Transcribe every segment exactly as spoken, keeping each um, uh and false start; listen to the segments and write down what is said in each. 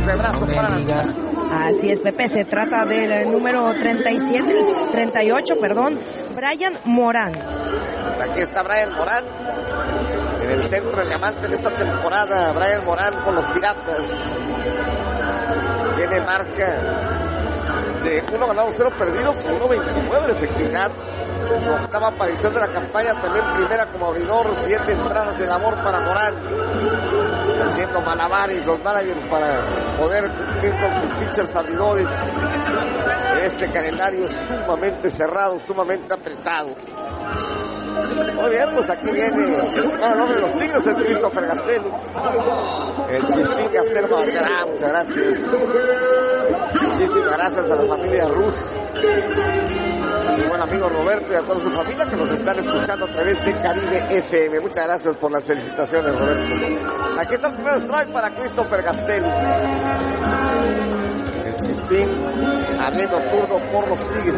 de brazo para lanzar. Así es, Pepe, se trata del número treinta y siete, treinta y ocho, perdón, Brian Morán. Aquí está Brian Morán, en el centro del diamante de esta temporada. Brian Morán con los Piratas. Tiene marca de uno ganado, cero perdidos, uno veintinueve de efectividad. Octava aparición de la campaña, también primera como abridor, siete entradas de labor para Morán. Haciendo malabares los managers para poder cumplir con sus pitchers abridores. Este calendario es sumamente cerrado, sumamente apretado. Muy bien, pues aquí viene el nombre de los Tigres, es Christopher Gastel. El Chispín Gastel Bacará, muchas gracias. Muchísimas gracias a la familia Ruz, a mi buen amigo Roberto y a toda su familia que nos están escuchando a través de Caribe F M. Muchas gracias por las felicitaciones, Roberto. Aquí está el primer strike para Christopher Gastel. El Chispín abriendo turno por los Tigres.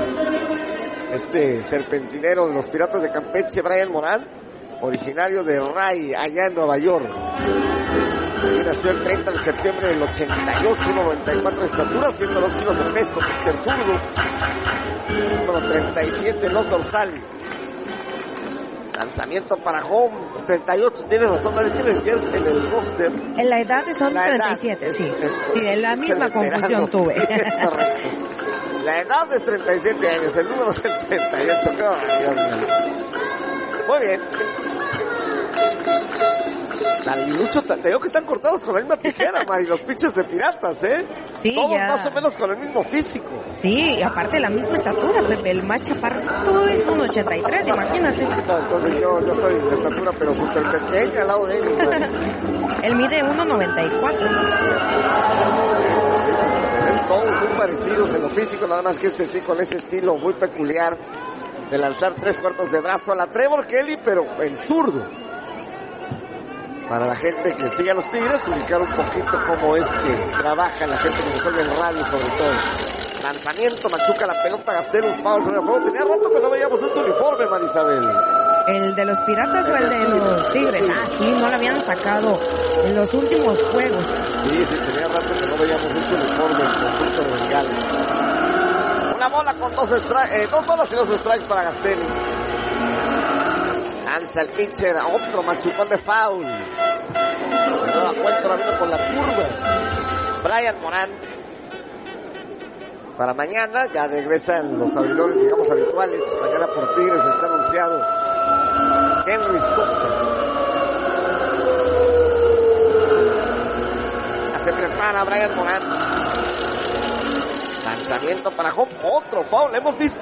Este serpentinero de los Piratas de Campeche, Brian Morán, originario de Ray, allá en Nueva York. Aquí nació el treinta de septiembre del ochenta y ocho, uno noventa y cuatro de estatura, ciento dos kilos de peso, pitcher zurdo, número treinta y siete en los dorsales. Lanzamiento para home, treinta y ocho, tiene razón, parece en el jersey, en el roster. En la edad son la treinta y edad, siete, sí. Es, Sí, en la misma confusión tuve. Correcto. La edad es treinta y siete años, el número es el treinta y ocho. Oh, Dios mío. Muy bien. Lucho, te digo que están cortados con la misma tijera, Mari, los pitchers de Piratas, ¿eh? Sí, todos ya. Más o menos con el mismo físico. Sí, y aparte la misma estatura, Pepe, el más chaparrito es un ochenta y tres, imagínate. No, entonces yo, yo soy de estatura, pero súper pequeña al lado de él. Él mide uno noventa y cuatro. Se ven todos muy parecidos en lo físico, nada más que este sí con ese estilo muy peculiar de lanzar tres cuartos de brazo a la Trevor Kelly, pero en zurdo. Para la gente que sigue a los Tigres, ubicar un poquito cómo es que trabaja la gente que nos oye en radio, sobre todo. Lanzamiento, machuca la pelota, Gastel, un foul sobre el juego. Tenía rato que no veíamos este uniforme, Marisabel. ¿El de los Piratas o el de los Tigres? Ah, sí, no lo habían sacado en los últimos juegos. Sí, sí, tenía rato que no veíamos este uniforme, el conjunto de Bengales. Una bola con dos strikes, eh, dos bolas y dos strikes para Gastel. Lanza el pitcher a otro machucón de foul. De nueva cuenta la vino con la curva. Brian Morán. Para mañana ya regresan los abridores, digamos, habituales. Mañana por Tigres está anunciado Henry Sosa. Ya se prepara Brian Morán. Lanzamiento para home. Otro foul. Hemos visto